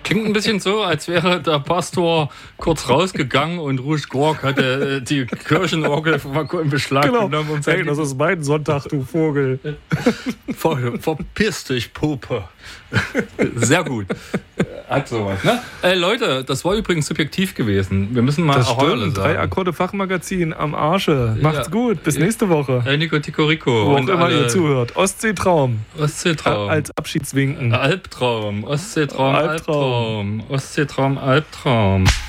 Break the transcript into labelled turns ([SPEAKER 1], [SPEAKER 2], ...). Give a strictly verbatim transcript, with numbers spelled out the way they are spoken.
[SPEAKER 1] Klingt ein bisschen so, als wäre der Pastor kurz rausgegangen und Rouge Gorg hatte die Kirchenorgel in Beschlag
[SPEAKER 2] genau.
[SPEAKER 1] genommen. Und
[SPEAKER 2] hey, das ist mein Sonntag, du Vogel.
[SPEAKER 1] Ver, verpiss dich, Puppe. Sehr gut. Hat sowas, ne? Äh, Leute, das war übrigens subjektiv gewesen. Wir müssen mal
[SPEAKER 2] das
[SPEAKER 1] Ahoi
[SPEAKER 2] stimmt.
[SPEAKER 1] sagen.
[SPEAKER 2] Drei Akkorde Fachmagazin am Arsche. Macht's
[SPEAKER 1] Ja.
[SPEAKER 2] gut. Bis nächste Woche.
[SPEAKER 1] Hey, Nico Tico Rico.
[SPEAKER 2] Wo auch
[SPEAKER 1] und
[SPEAKER 2] immer
[SPEAKER 1] alle
[SPEAKER 2] ihr zuhört. Ostseetraum.
[SPEAKER 1] Ostseetraum.
[SPEAKER 2] Als Abschiedswinken.
[SPEAKER 1] Albtraum. Ostseetraum,
[SPEAKER 2] Albtraum.
[SPEAKER 1] Albtraum. Ostseetraum, Albtraum.